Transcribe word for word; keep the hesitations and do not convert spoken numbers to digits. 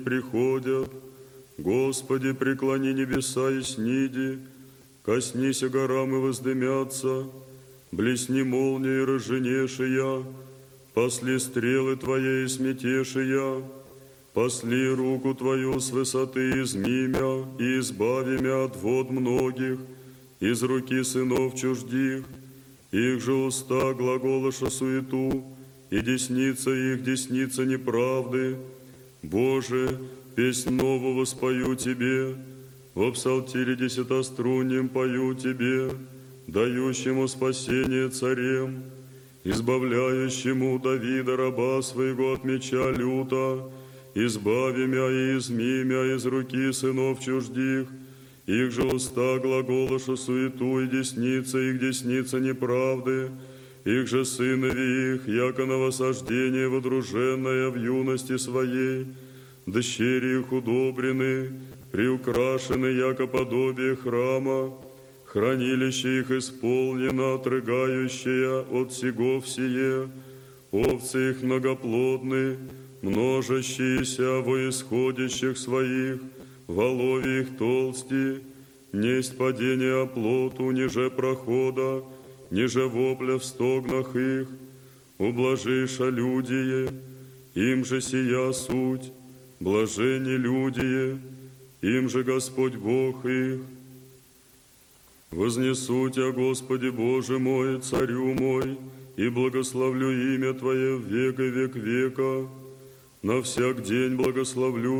приходят. Господи, преклони небеса и сниди, коснися горам и воздымятся, блесни молнией разженешия, пасли стрелы Твоей сметешия, пасли руку Твою с высоты изми мя и избави мя от вод многих, из руки сынов чуждих, их же уста глаголоша суету, и десница их десница неправды. Боже, песнь нового спою Тебе, во псалтире десятоструннем пою Тебе, дающему спасение царем, избавляющему Давида раба своего от меча люта, избави мя и изми мя из руки сынов чуждих, их же уста глаголоша суету, и десница их десница неправды, их же сынови их, яко новосаждение водруженное в юности своей, дщери их удобрены, приукрашены, яко подобие храма, хранилище их исполнено, отрыгающее от сего всее, овцы их многоплодны, множащиеся во исходящих своих, воловья их толсти, несть падение оплоту, ниже прохода, ниже вопля в стогнах их, ублажиша людие, им же сия суть, блажени людие, им же Господь Бог их. Вознесу Тебя, Господи Боже мой, Царю мой, и благословлю имя Твое в век и век века, на всяк день благословлю